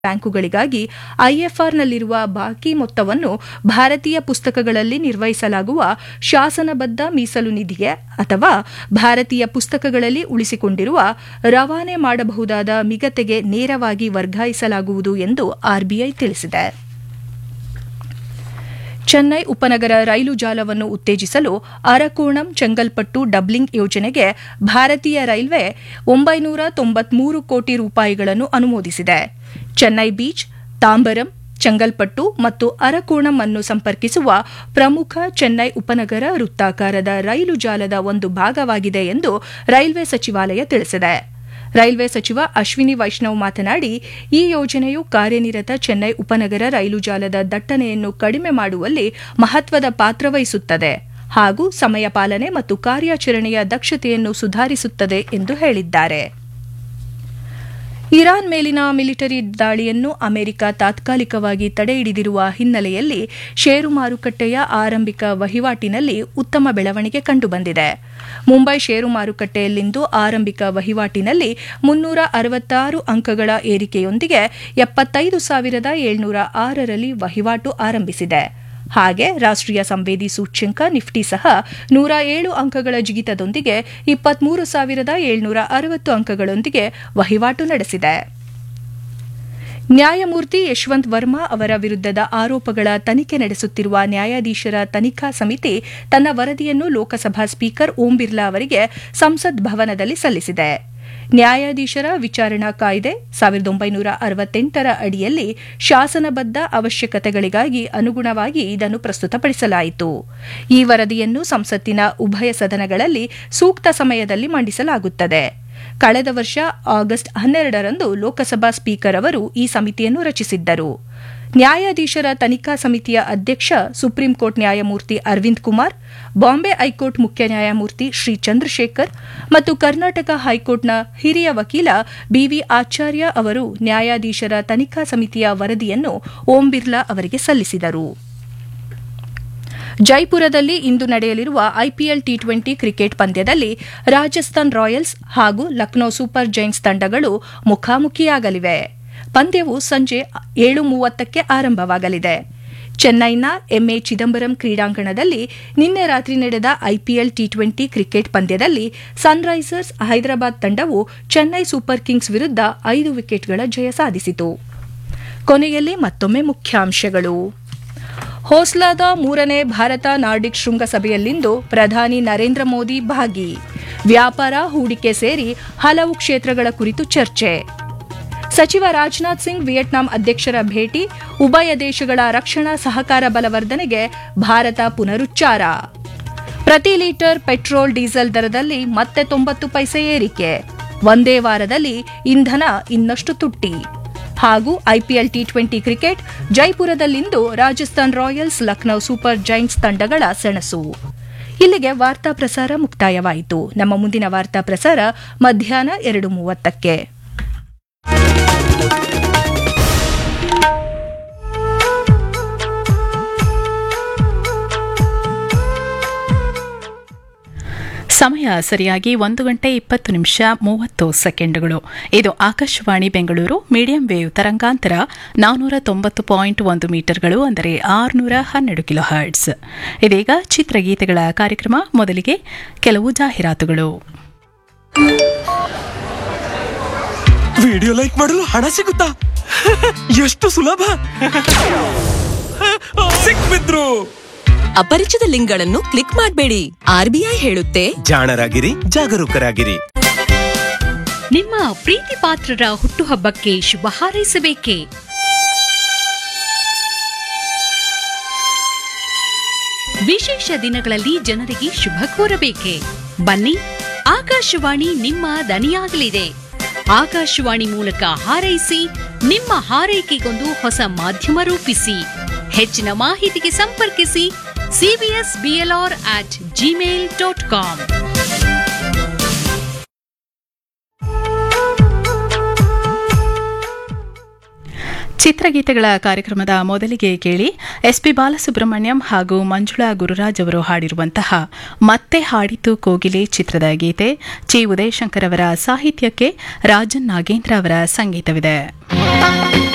ಬ್ಯಾಂಕುಗಳಿಗಾಗಿ ಐಎಫ್ಆರ್ನಲ್ಲಿರುವ ಬಾಕಿ ಮೊತ್ತವನ್ನು ಭಾರತೀಯ ಪುಸ್ತಕಗಳಲ್ಲಿ ನಿರ್ವಹಿಸಲಾಗುವ ಶಾಸನಬದ್ಧ ಮೀಸಲು ನಿಧಿಗೆ ಅಥವಾ ಭಾರತೀಯ ಪುಸ್ತಕಗಳಲ್ಲಿ ಉಳಿಸಿಕೊಂಡಿರುವ ರವಾನೆ ಮಾಡಬಹುದಾದ ಮಿಗತೆಗೆ ನೇರವಾಗಿ ವರ್ಗಾಯಿಸಲಾಗುವುದು ಎಂದು ಆರ್ಬಿಐ ತಿಳಿಸಿದೆ. ಚೆನ್ನೈ ಉಪನಗರ ರೈಲು ಜಾಲವನ್ನು ಉತ್ತೇಜಿಸಲು ಅರಕೋಣಂ ಚೆಂಗಲ್ಪಟ್ಟು ಡಬ್ಲಿಂಗ್ ಯೋಜನೆಗೆ ಭಾರತೀಯ ರೈಲ್ವೆ 993 ಕೋಟಿ ರೂಪಾಯಿಗಳನ್ನು ಅನುಮೋದಿಸಿದೆ. ಚೆನ್ನೈ ಬೀಚ್, ತಾಂಬರಂ, ಚೆಂಗಲ್ಪಟ್ಟು ಮತ್ತು ಅರಕೋಣಂ ಅನ್ನು ಸಂಪರ್ಕಿಸುವ ಪ್ರಮುಖ ಚೆನ್ನೈ ಉಪನಗರ ವೃತ್ತಾಕಾರದ ರೈಲು ಜಾಲದ ಒಂದು ಭಾಗವಾಗಿದೆ ಎಂದು ರೈಲ್ವೆ ಸಚಿವಾಲಯ ತಿಳಿಸಿದೆ. ರೈಲ್ವೆ ಸಚಿವ ಅಶ್ವಿನಿ ವೈಷ್ಣವ್ ಮಾತನಾಡಿ, ಈ ಯೋಜನೆಯು ಕಾರ್ಯನಿರತ ಚೆನ್ನೈ ಉಪನಗರ ರೈಲು ಜಾಲದ ದಟ್ಟಣೆಯನ್ನು ಕಡಿಮೆ ಮಾಡುವಲ್ಲಿ ಮಹತ್ವದ ಪಾತ್ರ ವಹಿಸುತ್ತದೆ ಹಾಗೂ ಸಮಯ ಪಾಲನೆ ಮತ್ತು ಕಾರ್ಯಾಚರಣೆಯ ದಕ್ಷತೆಯನ್ನು ಸುಧಾರಿಸುತ್ತದೆ ಎಂದು ಹೇಳಿದ್ದಾರೆ. ಇರಾನ್ ಮೇಲಿನ ಮಿಲಿಟರಿ ದಾಳಿಯನ್ನು ಅಮೆರಿಕ ತಾತ್ಕಾಲಿಕವಾಗಿ ತಡೆಹಿಡಿದಿರುವ ಹಿನ್ನೆಲೆಯಲ್ಲಿ ಷೇರು ಮಾರುಕಟ್ಟೆಯ ಆರಂಭಿಕ ವಹಿವಾಟಿನಲ್ಲಿ ಉತ್ತಮ ಬೆಳವಣಿಗೆ ಕಂಡುಬಂದಿದೆ. ಮುಂಬೈ ಷೇರು ಮಾರುಕಟ್ಟೆಯಲ್ಲಿಂದು ಆರಂಭಿಕ ವಹಿವಾಟಿನಲ್ಲಿ 366 ಅಂಕಗಳ ಏರಿಕೆಯೊಂದಿಗೆ 75,706 ರಲ್ಲಿ ವಹಿವಾಟು ಆರಂಭಿಸಿದೆ. ಹಾಗೆ ರಾಷ್ಟ್ರೀಯ ಸಂವೇದಿ ಸೂಚ್ಯಂಕ ನಿಫ್ಟಿ ಸಹ 107 ಅಂಕಗಳ ಜಿಗಿತದೊಂದಿಗೆ 23,760 ಅಂಕಗಳೊಂದಿಗೆ ವಹಿವಾಟು ನಡೆಸಿದೆ. ನ್ಯಾಯಮೂರ್ತಿ ಯಶವಂತ್ ವರ್ಮಾ ಅವರ ವಿರುದ್ಧದ ಆರೋಪಗಳ ತನಿಖೆ ನಡೆಸುತ್ತಿರುವ ನ್ಯಾಯಾಧೀಶರ ತನಿಖಾ ಸಮಿತಿ ತನ್ನ ವರದಿಯನ್ನು ಲೋಕಸಭಾ ಸ್ಪೀಕರ್ ಓಂ ಬಿರ್ಲಾ ಅವರಿಗೆ ಸಂಸತ್ ಭವನದಲ್ಲಿ ಸಲ್ಲಿಸಿದೆ. ನ್ಯಾಯಾಧೀಶರ ವಿಚಾರಣಾ ಕಾಯ್ದೆ 1968 ರ ಅಡಿಯಲ್ಲಿ ಶಾಸನಬದ್ಧ ಅವಶ್ಯಕತೆಗಳಿಗಾಗಿ ಅನುಗುಣವಾಗಿ ಇದನ್ನು ಪ್ರಸ್ತುತಪಡಿಸಲಾಯಿತು. ಈ ವರದಿಯನ್ನು ಸಂಸತ್ತಿನ ಉಭಯ ಸದನಗಳಲ್ಲಿ ಸೂಕ್ತ ಸಮಯದಲ್ಲಿ ಮಂಡಿಸಲಾಗುತ್ತದೆ. ಕಳೆದ ವರ್ಷ ಆಗಸ್ಟ್ 12ರಂದು ಲೋಕಸಭಾ ಸ್ಪೀಕರ್ ಅವರು ಈ ಸಮಿತಿಯನ್ನು ರಚಿಸಿದ್ದರು. ನ್ಯಾಯಾಧೀಶರ ತನಿಖಾ ಸಮಿತಿಯ ಅಧ್ಯಕ್ಷ ಸುಪ್ರೀಂ ಕೋರ್ಟ್ ನ್ಯಾಯಮೂರ್ತಿ ಅರವಿಂದ್ ಕುಮಾರ್, ಬಾಂಬೆ ಹೈಕೋರ್ಟ್ ಮುಖ್ಯ ನ್ಯಾಯಮೂರ್ತಿ ಶ್ರೀ ಚಂದ್ರಶೇಖರ್ ಮತ್ತು ಕರ್ನಾಟಕ ಹೈಕೋರ್ಟ್ನ ಹಿರಿಯ ವಕೀಲ ಬಿವಿ ಆಚಾರ್ಯ ಅವರು ನ್ಯಾಯಾಧೀಶರ ತನಿಖಾ ಸಮಿತಿಯ ವರದಿಯನ್ನು ಓಂ ಬಿರ್ಲಾ ಅವರಿಗೆ ಸಲ್ಲಿಸಿದರು. ಜೈಪುರದಲ್ಲಿ ಇಂದು ನಡೆಯಲಿರುವ ಐಪಿಎಲ್ ಟಿ20 ಕ್ರಿಕೆಟ್ ಪಂದ್ಯದಲ್ಲಿ ರಾಜಸ್ಥಾನ್ ರಾಯಲ್ಸ್ ಹಾಗೂ ಲಕ್ನೋ ಸೂಪರ್ ಜೈಂಟ್ಸ್ ತಂಡಗಳು ಮುಖಾಮುಖಿಯಾಗಲಿವೆ. ಪಂದ್ಯವು ಸಂಜೆ 7:30ಕ್ಕೆ ಆರಂಭವಾಗಲಿದೆ. ಚೆನ್ನೈನ ಎಂಎ ಚಿದಂಬರಂ ಕ್ರೀಡಾಂಗಣದಲ್ಲಿ ನಿನ್ನೆ ರಾತ್ರಿ ನಡೆದ ಐಪಿಎಲ್ ಟಿ20 ಕ್ರಿಕೆಟ್ ಪಂದ್ಯದಲ್ಲಿ ಸನ್ರೈಸರ್ಸ್ ಹೈದರಾಬಾದ್ ತಂಡವು ಚೆನ್ನೈ ಸೂಪರ್ ಕಿಂಗ್ಸ್ ವಿರುದ್ಧ 5 ವಿಕೆಟ್ಗಳ ಜಯ ಸಾಧಿಸಿತು. ಕೊನೆಯಲ್ಲಿ ಮತ್ತೊಮ್ಮೆ ಮುಖ್ಯಾಂಶಗಳು. ಹೋಸ್ಲಾದ 3ನೇ ಭಾರತ ನಾರ್ಡಿಕ್ ಶೃಂಗಸಭೆಯಲ್ಲಿಂದು ಪ್ರಧಾನಿ ನರೇಂದ್ರ ಮೋದಿ ಭಾಗಿ. ವ್ಯಾಪಾರ, ಹೂಡಿಕೆ ಸೇರಿ ಹಲವು ಕ್ಷೇತ್ರಗಳ ಕುರಿತು ಚರ್ಚೆ. ಸಚಿವ ರಾಜನಾಥ್ ಸಿಂಗ್ ವಿಯೆಟ್ನಾಂ ಅಧ್ಯಕ್ಷರ ಭೇಟಿ. ಉಭಯ ದೇಶಗಳ ರಕ್ಷಣಾ ಸಹಕಾರ ಬಲವರ್ಧನೆಗೆ ಭಾರತ ಪುನರುಚ್ಚಾರ. ಪ್ರತಿ ಲೀಟರ್ ಪೆಟ್ರೋಲ್ ಡೀಸೆಲ್ ದರದಲ್ಲಿ ಮತ್ತೆ 90 ಪೈಸೆ ಏರಿಕೆ. ಒಂದೇ ವಾರದಲ್ಲಿ ಇಂಧನ ಇನ್ನಷ್ಟು ತುಟ್ಟಿ. ಹಾಗೂ IPL T20 cricket, ಜೈಪುರದಲ್ಲಿಂದು Rajasthan Royals Lucknow super Giants ತಂಡಗಳ ಸೆಣಸು. ಇಲ್ಲಿಗೆ ವಾರ್ತಾ ಪ್ರಸಾರ ಮುಕ್ತಾಯವಾಯಿತು. ನಮ್ಮ ಮುಂದಿನ ವಾರ್ತಾ ಪ್ರಸಾರ ಮಧ್ಯಾಹ್ನ 2:30ಕ್ಕೆ. ಸಮಯ ಸರಿಯಾಗಿ 1:20:30. ಇದು ಆಕಾಶವಾಣಿ ಬೆಂಗಳೂರು ಮೀಡಿಯಂ ವೇವ್ ತರಂಗಾಂತರ 490.1 ಮೀಟರ್ಗಳು, ಅಂದರೆ 612 ಕಿಲೋ ಹರ್ಟ್ಸ್. ಇದೀಗ ಚಿತ್ರಗೀತೆಗಳ ಕಾರ್ಯಕ್ರಮ. ಮೊದಲಿಗೆ ಕೆಲವು ಜಾಹೀರಾತುಗಳು. ವಿಡಿಯೋ ಲೈಕ್ ಮಾಡಲು ಹಣ ಸಿಗುತ್ತಾ? ಎಷ್ಟು ಸುಲಭ! ಸಿಕ್ಬಿದ್ರು. ಅಪರಿಚಿತ ಲಿಂಕ್ಗಳನ್ನು ಕ್ಲಿಕ್ ಮಾಡಬೇಡಿ. ಆರ್ಬಿಐ ಹೇಳುತ್ತೆ, ಜಾಣರಾಗಿರಿ, ಜಾಗರೂಕರಾಗಿರಿ. ನಿಮ್ಮ ಪ್ರೀತಿ ಪಾತ್ರರ ಹುಟ್ಟುಹಬ್ಬಕ್ಕೆ ಶುಭ ಹಾರೈಸಬೇಕೇ? ವಿಶೇಷ ದಿನಗಳಲ್ಲಿ ಜನರಿಗೆ ಶುಭ ಕೋರಬೇಕೆ? ಬನ್ನಿ, ಆಕಾಶವಾಣಿ ನಿಮ್ಮ ದನಿಯಾಗಲಿದೆ. ಆಕಾಶವಾಣಿ ಮೂಲಕ ಹಾರೈಸಿ, ನಿಮ್ಮ ಹಾರೈಕೆಗೊಂದು ಹೊಸ ಮಾಧ್ಯಮ ರೂಪಿಸಿ. ಹೆಚ್ಚಿನ ಮಾಹಿತಿಗೆ ಸಂಪರ್ಕಿಸಿ cbsblr@gmail.com. ಚಿತ್ರಗೀತೆಗಳ ಕಾರ್ಯಕ್ರಮದ ಮೊದಲಿಗೆ ಕೇಳಿ ಎಸ್ಪಿ ಬಾಲಸುಬ್ರಹ್ಮಣ್ಯಂ ಹಾಗೂ ಮಂಜುಳಾ ಗುರುರಾಜ್ ಅವರು ಹಾಡಿರುವಂತಹ ಮತ್ತೆ ಹಾಡಿತು ಕೋಗಿಲೆ ಚಿತ್ರದ ಗೀತೆ. ಚಿ ಉದಯಶಂಕರ್ ಅವರ ಸಾಹಿತ್ಯಕ್ಕೆ ರಾಜನ್ ನಾಗೇಂದ್ರ ಅವರ ಸಂಗೀತವಿದೆ.